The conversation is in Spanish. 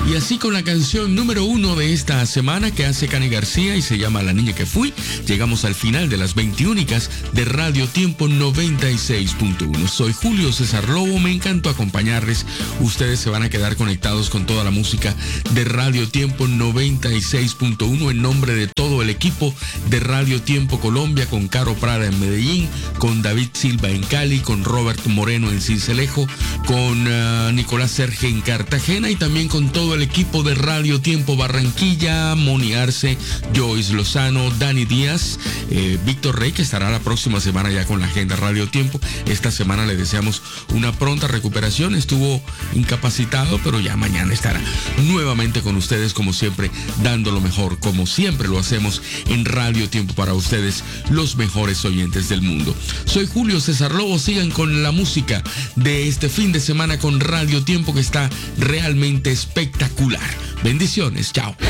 Y así con la canción número 1 de esta semana que hace Cani García y se llama La Niña que Fui, llegamos al final de las 20 únicas de Radio Tiempo 96.1. Soy Julio César Lobo, me encantó acompañarles. Ustedes se van a quedar conectados con toda la música de Radio Tiempo 96.1 en nombre de todo el equipo de Radio Tiempo Colombia, con Caro Prada en Medellín, con David Silva en Cali, con Robert Moreno en Sincelejo, con Nicolás Serge en Cartagena y también con todo el equipo de Radio Tiempo Barranquilla, Moni Arce, Joyce Lozano, Dani Díaz, Víctor Rey, que estará la próxima semana ya con la agenda Radio Tiempo. Esta semana le deseamos una pronta recuperación, estuvo incapacitado, pero ya mañana estará nuevamente con ustedes, como siempre, dando lo mejor, como siempre lo hacemos en Radio Tiempo para ustedes, los mejores oyentes del mundo. Soy Julio César Lobo, sigan con la música de este fin de semana con Radio Tiempo, que está realmente espectacular. Bendiciones, chao.